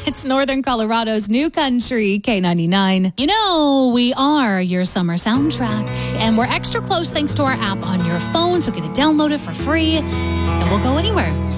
It's Northern Colorado's new country, K99. You know, we are your summer soundtrack, and we're extra close thanks to our app on your phone, so get it downloaded for free, and we'll go anywhere.